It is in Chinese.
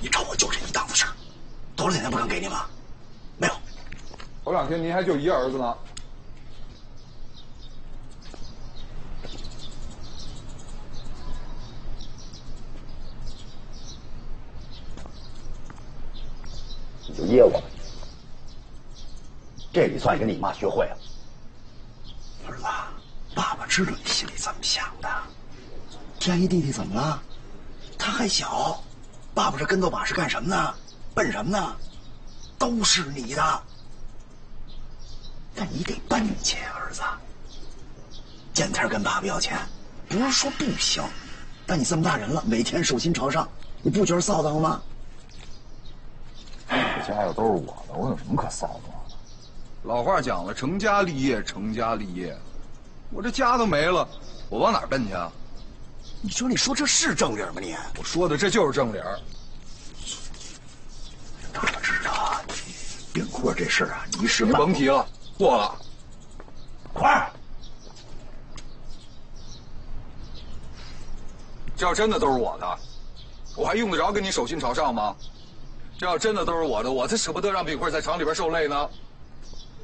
你找我就这一档子事儿，头2天不能给你吗？没有。 头2天您还就一儿子呢。 你就噎我吧。这里算跟你妈学会了。儿子，爸爸知道你心里怎么想的。天一弟弟怎么了？他还小，爸爸这跟头把式干什么呢？奔什么呢？都是你的。但你得奔去，儿子。见天跟爸爸要钱，不是说不行，但你这么大人了，每天手心朝上，你不觉得臊得慌吗？ 这家又都是我的，我有什么可臊得慌的？老话讲了，成家立业，成家立业。我这家都没了，我往哪儿奔去啊？ 你说这是正理吗你？ 我说的这就是正理儿。 爸爸知道订货这事儿啊，一时你甭提了，过了。 快儿！ 这要真的都是我的，我还用得着跟你手心朝上吗？这要真的都是我的，我才舍不得让炳慧在厂里边受累呢。